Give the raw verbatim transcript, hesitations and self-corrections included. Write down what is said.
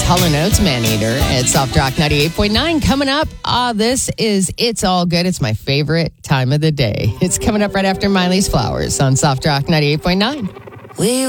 Hall and Oates Maneater at Soft Rock ninety-eight point nine. Coming up, uh, this is It's All Good. It's my favorite time of the day. It's coming up right after Miley's Flowers on Soft Rock ninety-eight point nine. We